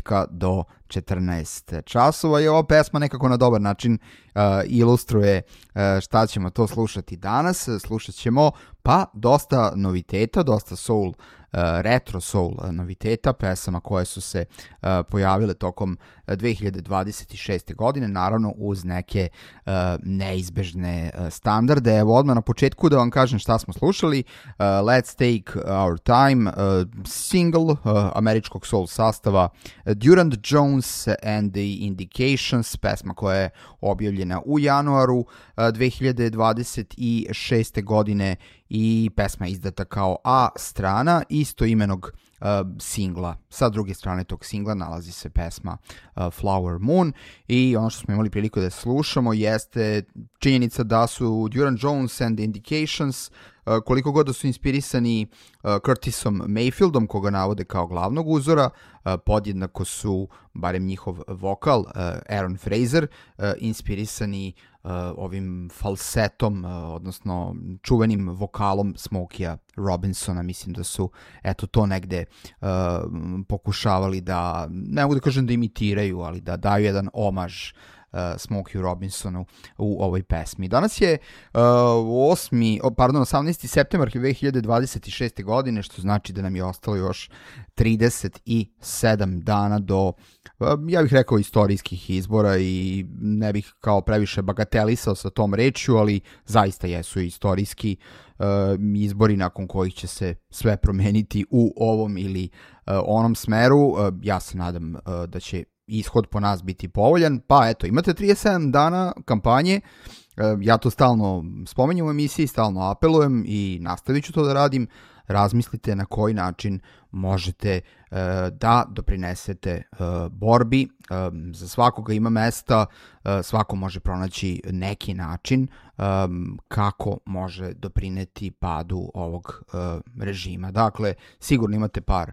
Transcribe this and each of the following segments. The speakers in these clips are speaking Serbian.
utorka do 14 časova i ova pesma nekako na dobar način ilustruje šta ćemo to slušati danas. Slušat ćemo pa dosta noviteta, dosta soul, retro soul noviteta, pesama koje su se pojavile tokom 2026. godine, naravno uz neke neizbežne standarde. Evo odmah na početku da vam kažem šta smo slušali. Let's Take Our Time, single američkog soul sastava Durand Jones and the Indications, pesma koja je objavljena u januaru 2026. godine i pesma je izdata kao A strana istoimenog singla. Sa druge strane tog singla nalazi se pesma Flower Moon i ono što smo imali priliku da slušamo jeste činjenica da su Durand Jones and the Indications, koliko god da su inspirisani Curtisom Mayfieldom, koga navode kao glavnog uzora, podjednako su, barem njihov vokal, Aaron Fraser, inspirisani ovim falsetom, odnosno čuvenim vokalom Smokija Robinsona. Mislim da su to negde pokušavali da, ne mogu da kažem da imitiraju, ali da daju jedan omaž Smokiju Robinsonu u ovoj pesmi. Danas je 18. septembar 2026. godine, što znači da nam je ostalo još 37 dana do, ja bih rekao, istorijskih izbora i ne bih kao previše bagatelisao sa tom rečju, ali zaista jesu istorijski izbori nakon kojih će se sve promeniti u ovom ili onom smeru. Ja se nadam da će ishod po nas biti povoljan, pa eto, imate 37 dana kampanje, ja to stalno spominjem u emisiji, stalno apelujem i nastavit ću to da radim. Razmislite na koji način možete da doprinesete borbi. Za svakoga ima mesta, svako može pronaći neki način kako može doprineti padu ovog režima. Dakle, sigurno imate par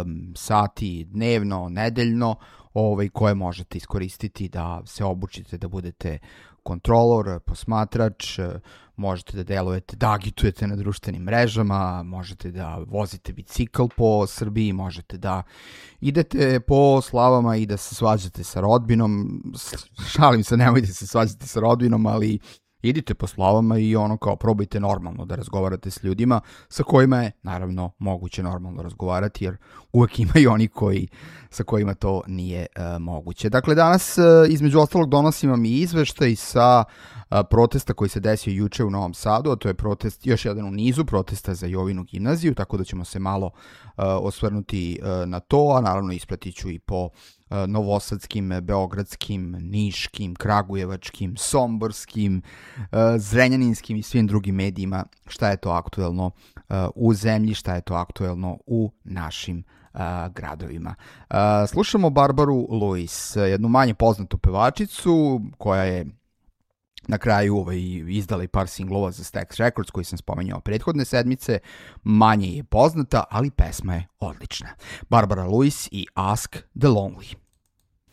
sati dnevno, nedeljno, koje možete iskoristiti da se obučite da budete kontrolor, posmatrač, možete da delujete, da agitujete na društvenim mrežama, možete da vozite bicikl po Srbiji, možete da idete po slavama i da se svađate sa rodbinom. Šalim se, nemojte se svađati sa rodbinom, ali idite po slavama i probajte normalno da razgovarate s ljudima sa kojima je naravno moguće normalno razgovarati, jer uvek ima i oni sa kojima to nije moguće. Dakle, danas između ostalog donosim vam i izveštaj sa protesta koji se desio juče u Novom Sadu, a to je protest, još jedan u nizu protesta za Jovinu gimnaziju, tako da ćemo se malo osvrnuti na to, a naravno ispratit ću i po novosadskim, beogradskim, niškim, kragujevačkim, somborskim, zrenjaninskim i svim drugim medijima šta je to aktuelno u zemlji, šta je to aktuelno u našim gradovima. Slušamo Barbaru Lewis, jednu manje poznatu pevačicu koja je na kraju izdala i par singlova za Stax Records koji sam spomenuo prethodne sedmice. Manje je poznata, ali pesma je odlična. Barbara Lewis i Ask the Lonely.